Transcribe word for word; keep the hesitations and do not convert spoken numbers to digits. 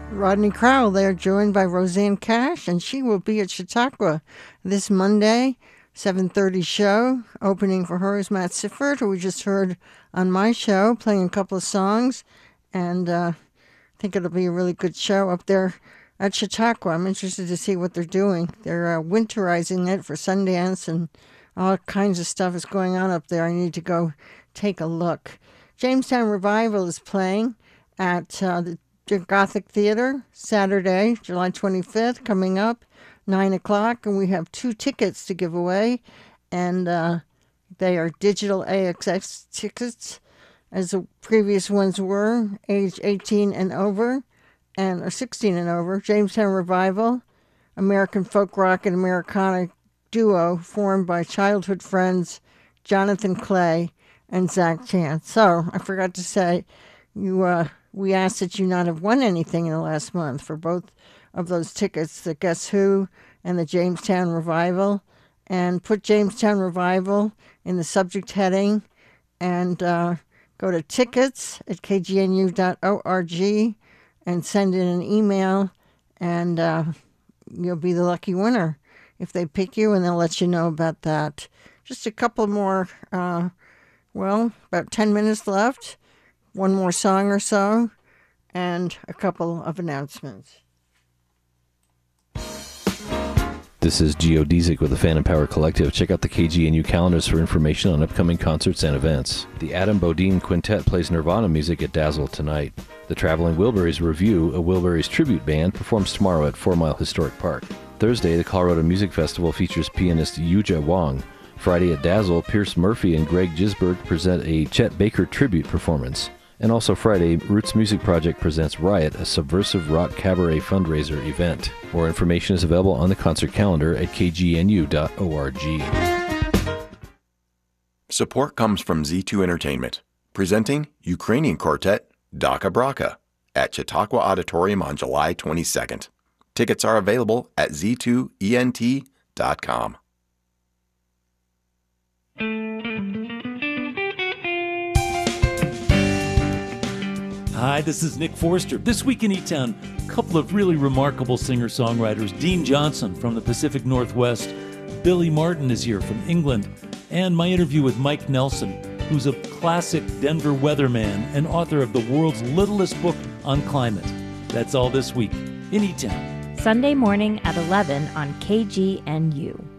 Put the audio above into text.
Rodney Crowell there, joined by Roseanne Cash, and she will be at Chautauqua this Monday, seven thirty show. Opening for her is Matt Sifford, who we just heard on my show, playing a couple of songs, and uh, I think it'll be a really good show up there at Chautauqua. I'm interested to see what they're doing. They're uh, winterizing it for Sundance, and all kinds of stuff is going on up there. I need to go take a look. Jamestown Revival is playing at uh, the Gothic Theater Saturday, July twenty-fifth, coming up, nine o'clock, and we have two tickets to give away, and uh, they are digital A X S tickets, as the previous ones were, age eighteen and over, and or sixteen and over. Jamestown Revival, American folk rock and Americana duo formed by childhood friends Jonathan Clay and Zach Chance. So, I forgot to say, you uh, we asked that you not have won anything in the last month for both of those tickets, the Guess Who and the Jamestown Revival, and put Jamestown Revival in the subject heading, and uh, go to tickets at k g n u dot org and send in an email, and uh, you'll be the lucky winner if they pick you, and they'll let you know about that. Just a couple more, uh, well, about ten minutes left. One more song or so, and a couple of announcements. This is Geodesic with the Phantom Power Collective. Check out the K G N U calendars for information on upcoming concerts and events. The Adam Bodine Quintet plays Nirvana music at Dazzle tonight. The Traveling Wilburys Review, a Wilburys tribute band, performs tomorrow at Four Mile Historic Park. Thursday, the Colorado Music Festival features pianist Yuja Wong. Friday at Dazzle, Pierce Murphy and Greg Gisberg present a Chet Baker tribute performance. And also Friday, Roots Music Project presents Riot, a subversive rock cabaret fundraiser event. More information is available on the concert calendar at k g n u dot org. Support comes from Z two Entertainment, presenting Ukrainian quartet Daka Braka at Chautauqua Auditorium on July twenty-second. Tickets are available at z two e n t dot com. Hi, this is Nick Forster. This week in E-Town, a couple of really remarkable singer-songwriters. Dean Johnson from the Pacific Northwest. Billy Martin is here from England. And my interview with Mike Nelson, who's a classic Denver weatherman and author of the world's littlest book on climate. That's all this week in E-Town. Sunday morning at eleven on K G N U.